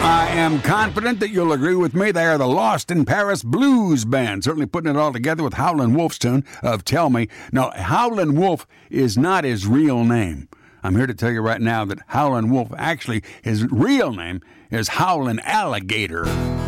I am confident that you'll agree with me. They are the Lost in Paris Blues Band, certainly putting it all together with Howlin' Wolf's tune of Tell Me. Now, Howlin' Wolf is not his real name. I'm here to tell you right now that Howlin' Wolf, actually, his real name is Howlin' Alligator.